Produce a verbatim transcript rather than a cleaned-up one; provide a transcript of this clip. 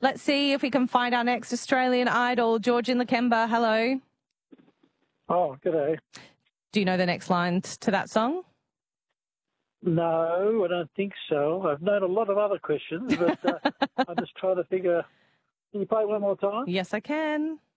Let's see if we can find our next Australian Idol. George in Lakemba, hello. Oh, g'day. Do you know the next lines to that song? No, I don't think so. I've known a lot of other questions, but uh, I'm just trying to figure. Can you play one more time? Yes, I can.